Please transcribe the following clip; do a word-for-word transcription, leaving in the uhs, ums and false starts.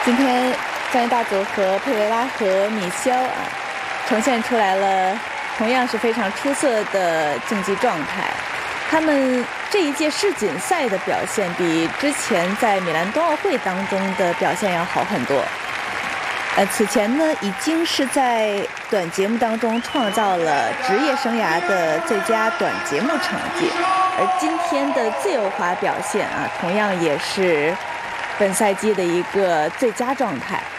今天张艺大组和佩维拉和米肖啊，呈现出来了同样是非常出色的竞技状态。他们这一届世锦赛的表现比之前在米兰冬奥会当中的表现要好很多。呃，此前呢，已经是在短节目当中创造了职业生涯的最佳短节目成绩，而今天的自由滑表现啊，同样也是本赛季的一个最佳状态。